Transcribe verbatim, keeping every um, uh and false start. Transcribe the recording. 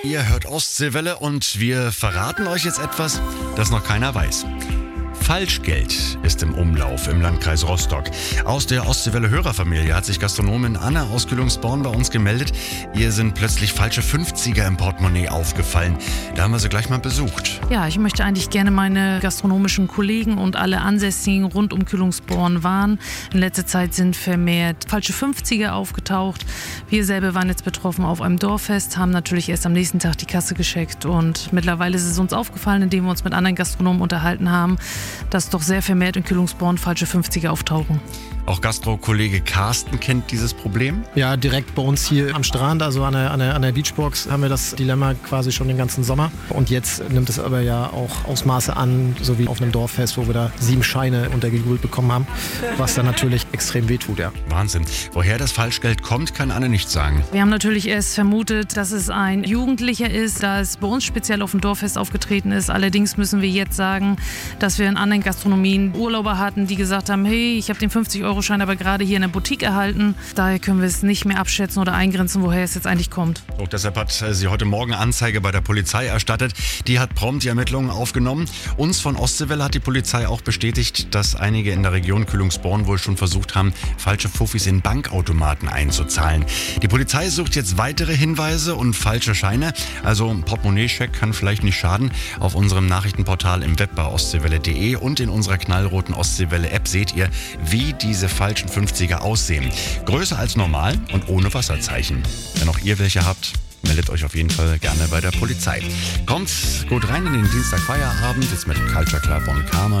Ihr hört Ostseewelle und wir verraten euch jetzt etwas, das noch keiner weiß. Falschgeld ist im Umlauf im Landkreis Rostock. Aus der Ostseewelle-Hörerfamilie hat sich Gastronomin Anna aus Kühlungsborn bei uns gemeldet. Ihr sind plötzlich falsche fünfziger im Portemonnaie aufgefallen. Da haben wir sie gleich mal besucht. Ja, ich möchte eigentlich gerne meine gastronomischen Kollegen und alle Ansässigen rund um Kühlungsborn warnen. In letzter Zeit sind vermehrt falsche fünfziger aufgetaucht. Wir selber waren jetzt betroffen auf einem Dorffest, haben natürlich erst am nächsten Tag die Kasse gescheckt. Und mittlerweile ist es uns aufgefallen, indem wir uns mit anderen Gastronomen unterhalten haben, dass doch sehr vermehrt in Kühlungsborn falsche fünfziger auftauchen. Auch Gastro-Kollege Carsten kennt dieses Problem. Ja, direkt bei uns hier am Strand, also an der, an der, an der Beachbox, haben wir das Dilemma quasi schon den ganzen Sommer. Und jetzt nimmt es aber ja auch Ausmaße an, so wie auf einem Dorffest, wo wir da sieben Scheine untergejubelt bekommen haben, was dann natürlich extrem wehtut, ja. Wahnsinn. Woher das Falschgeld kommt, kann Anne nicht sagen. Wir haben natürlich erst vermutet, dass es ein Jugendlicher ist, da es bei uns speziell auf dem Dorffest aufgetreten ist. Allerdings müssen wir jetzt sagen, dass wir in anderen Gastronomien Urlauber hatten, die gesagt haben, hey, ich habe den fünfzig Euro Schein aber gerade hier in der Boutique erhalten. Daher können wir es nicht mehr abschätzen oder eingrenzen, woher es jetzt eigentlich kommt. Und deshalb hat sie heute Morgen Anzeige bei der Polizei erstattet. Die hat prompt die Ermittlungen aufgenommen. Uns von Ostseewelle hat die Polizei auch bestätigt, dass einige in der Region Kühlungsborn wohl schon versucht haben, falsche Fuffis in Bankautomaten einzuzahlen. Die Polizei sucht jetzt weitere Hinweise und falsche Scheine. Also ein Portemonnaie-Check kann vielleicht nicht schaden. Auf unserem Nachrichtenportal im Web bei ostseewelle punkt de und in unserer knallroten Ostseewelle-App seht ihr, wie diese falschen fünfziger aussehen. Größer als normal und ohne Wasserzeichen. Wenn auch ihr welche habt, meldet euch auf jeden Fall gerne bei der Polizei. Kommt gut rein in den Dienstagfeierabend, jetzt mit Culture Club und Karma.